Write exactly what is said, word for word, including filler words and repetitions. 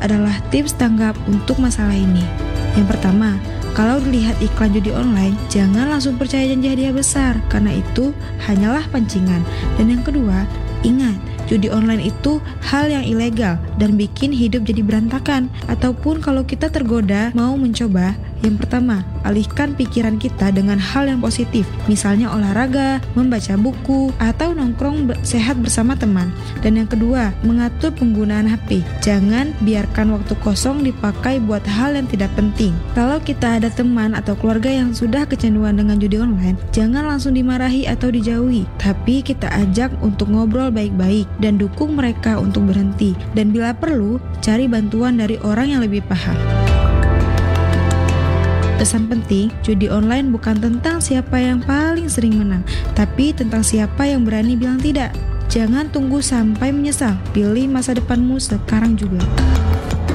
adalah tips tanggap untuk masalah ini. Yang pertama, kalau dilihat iklan judi online, jangan langsung percaya janji hadiah besar, karena itu hanyalah pancingan. Dan yang kedua, ingat, judi online itu hal yang ilegal dan bikin hidup jadi berantakan. Ataupun kalau kita tergoda mau mencoba, yang pertama, alihkan pikiran kita dengan hal yang positif. Misalnya olahraga, membaca buku, atau nongkrong sehat bersama teman. Dan yang kedua, mengatur penggunaan H P. Jangan biarkan waktu kosong dipakai buat hal yang tidak penting. Kalau kita ada teman atau keluarga yang sudah kecanduan dengan judi online, jangan langsung dimarahi atau dijauhi, tapi kita ajak untuk ngobrol baik-baik dan dukung mereka untuk berhenti. Dan bila perlu, cari bantuan dari orang yang lebih paham. Pesan penting, judi online bukan tentang siapa yang paling sering menang, tapi tentang siapa yang berani bilang tidak. Jangan tunggu sampai menyesal, pilih masa depanmu sekarang juga.